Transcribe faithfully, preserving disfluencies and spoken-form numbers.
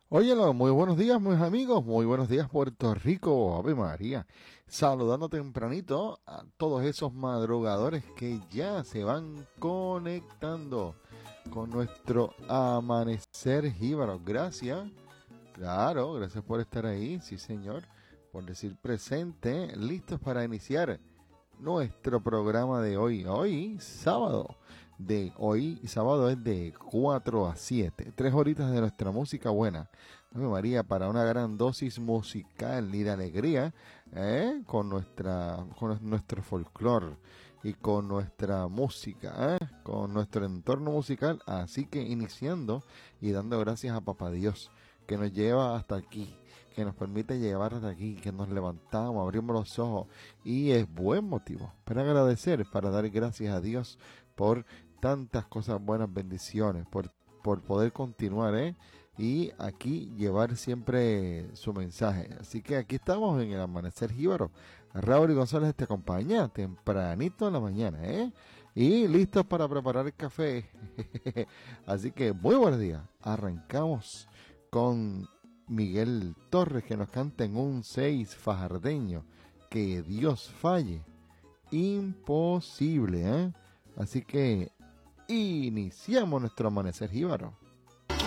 Óyelo, muy buenos días, mis amigos, muy buenos días, Puerto Rico, Ave María. Saludando tempranito a todos esos madrugadores que ya se van conectando con nuestro amanecer jíbaro. Gracias, claro, gracias por estar ahí, sí señor, por decir presente, listos para iniciar nuestro programa de hoy. Hoy, sábado. De hoy, sábado es de cuatro a siete. Tres horitas de nuestra música buena. Ave María, para una gran dosis musical y de alegría, ¿eh? Con nuestra, con nuestro folclore y con nuestra música, ¿eh? Con nuestro entorno musical. Así que iniciando y dando gracias a Papá Dios que nos lleva hasta aquí, que nos permite llevar hasta aquí, que nos levantamos, abrimos los ojos, y es buen motivo para agradecer, para dar gracias a Dios por tantas cosas buenas, bendiciones, por, por poder continuar, ¿eh? Y aquí llevar siempre su mensaje. Así que aquí estamos en el Amanecer Jíbaro. Raúl González te acompaña tempranito en la mañana, ¿eh? Y listos para preparar el café. Así que muy buenos días. Arrancamos con Miguel Torres, que nos canta en un seis fajardeño, que Dios falle, imposible, ¿eh? Así que iniciamos nuestro Amanecer Jíbaro.